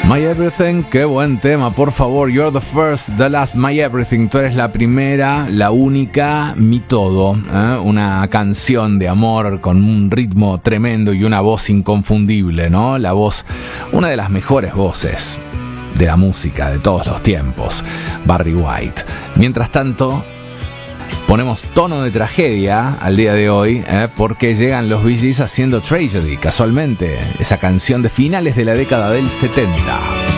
My Everything, qué buen tema, por favor. You're the first, the last, my everything. Tú eres la primera, la única, mi todo. Una canción de amor con un ritmo tremendo y una voz inconfundible, ¿no? La voz, una de las mejores voces de la música de todos los tiempos, Barry White. Mientras tanto, ponemos tono de tragedia al día de hoy, porque llegan los Bee Gees haciendo Tragedy, casualmente, esa canción de finales de la década del 70.